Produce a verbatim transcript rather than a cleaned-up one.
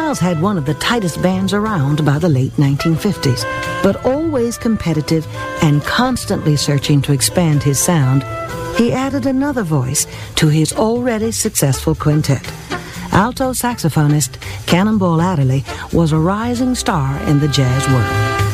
Styles had one of the tightest bands around by the late nineteen fifties, but always competitive and constantly searching to expand his sound, he added another voice to his already successful quintet. Alto saxophonist Cannonball Adderley was a rising star in the jazz world.